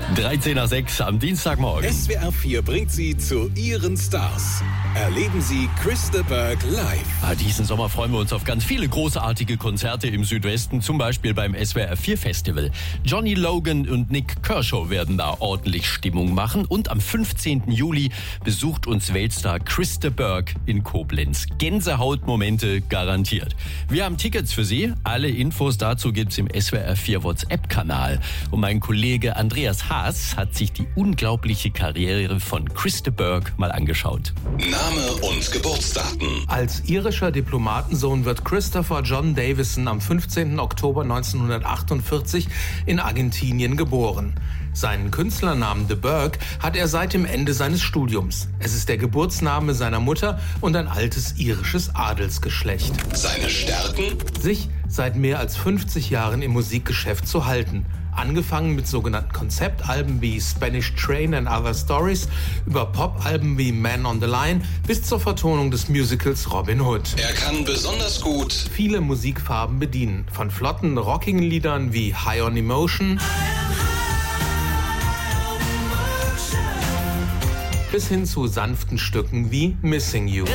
13:06 am Dienstagmorgen. SWR 4 bringt Sie zu Ihren Stars. Erleben Sie Chris de Burgh live. Diesen Sommer freuen wir uns auf ganz viele großartige Konzerte im Südwesten, zum Beispiel beim SWR 4 Festival. Johnny Logan und Nik Kershaw werden da ordentlich Stimmung machen. Und am 15. Juli besucht uns Weltstar Chris de Burgh in Koblenz. Gänsehautmomente garantiert. Wir haben Tickets für Sie. Alle Infos dazu gibt's im SWR 4 WhatsApp-Kanal. Und mein Kollege Andreas Haas hat sich die unglaubliche Karriere von Chris de Burgh mal angeschaut. Name und Geburtsdaten. Als irischer Diplomatensohn wird Christopher John Davison am 15. Oktober 1948 in Argentinien geboren. Seinen Künstlernamen de Burgh hat er seit dem Ende seines Studiums. Es ist der Geburtsname seiner Mutter und ein altes irisches Adelsgeschlecht. Seine Stärken? Sich seit mehr als 50 Jahren im Musikgeschäft zu halten. Angefangen mit sogenannten Konzeptalben wie Spanish Train and Other Stories, über Popalben wie Man on the Line bis zur Vertonung des Musicals Robin Hood. Er kann besonders gut viele Musikfarben bedienen, von flotten, rockigen Liedern wie High on Emotion bis hin zu sanften Stücken wie Missing You.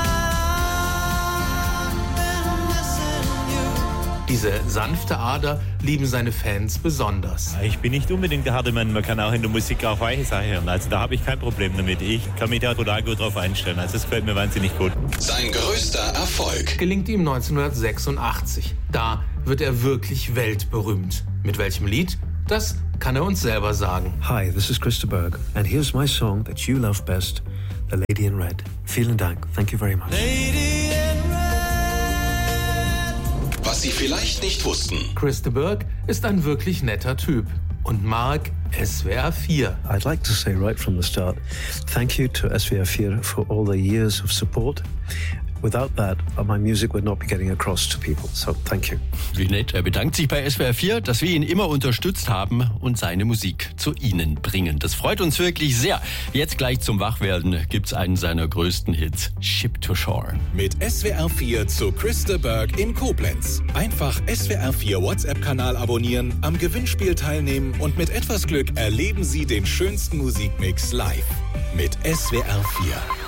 Diese sanfte Ader lieben seine Fans besonders. Ich bin nicht unbedingt der harte Mann, man kann auch in der Musik auch weiche Sachen hören. Also da habe ich kein Problem damit. Ich kann mich da total gut drauf einstellen. Also das gefällt mir wahnsinnig gut. Sein größter Erfolg gelingt ihm 1986. Da wird er wirklich weltberühmt. Mit welchem Lied? Das kann er uns selber sagen. Hi, this is Chris de Burgh and here's my song that you love best, The Lady in Red. Vielen Dank. Thank you very much. Was Sie vielleicht nicht wussten. Chris de Burgh ist ein wirklich netter Typ und mag SWR 4. I'd like to say right from the start, thank you to SWR 4 for all the years of support. Without that, my music would not be getting across to people. So, thank you. Wie nett. Er bedankt sich bei SWR 4, dass wir ihn immer unterstützt haben und seine Musik zu Ihnen bringen. Das freut uns wirklich sehr. Jetzt gleich zum Wachwerden gibt's einen seiner größten Hits, Ship to Shore. Mit SWR 4 zu Chris de Burgh in Koblenz. Einfach SWR 4 WhatsApp-Kanal abonnieren, am Gewinnspiel teilnehmen und mit etwas Glück erleben Sie den schönsten Musikmix live. Mit SWR 4.